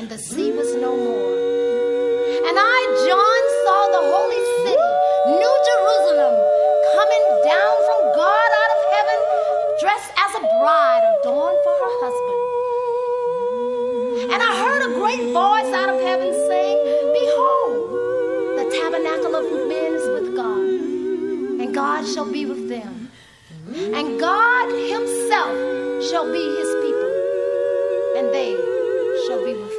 and the sea was no more. And I, John, saw the holy city, New Jerusalem, coming down from God out of heaven, dressed as a bride adorned for her husband. And I heard a great voice out of heaven saying, Behold, the tabernacle of men is with God, and God shall be with them. And God himself shall be his people, and they shall be with